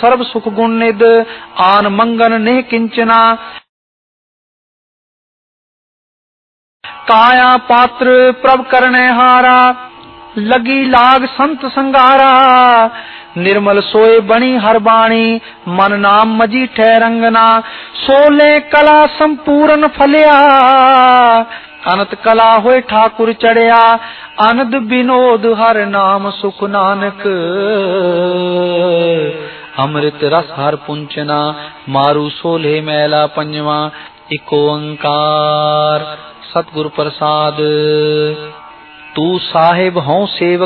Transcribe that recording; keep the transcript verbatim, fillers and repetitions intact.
सर्व सुख गुण निद, आन मंगन नेह किंचना। काया पात्र प्रभ करने हारा, लगी लाग संत संगारा। निर्मल सोए बणी हर बाणी, मन नाम मजीठे रंगना। सोले कला संपूर्ण फलिया, अनंत कला होए ठाकुर चढ़िया। आनंद विनोद हर नाम सुख नानक, अमृत रस हर पुंचना। मारू सोले मैला पंजवा, इक ओंकार सतगुर प्रसाद। तू साहिब हों सेवक